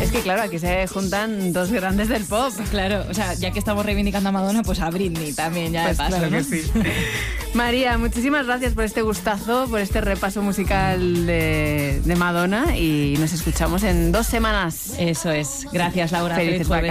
Es que claro, aquí se juntan dos grandes del pop. Claro, o sea, ya que estamos reivindicando a Madonna, pues a Britney también, ya Pues de paso, claro ¿no? que sí. María, muchísimas gracias por este gustazo, por este repaso musical de Madonna y nos escuchamos en 2 semanas. Eso es. Gracias, Laura. Felices Feliz jueves.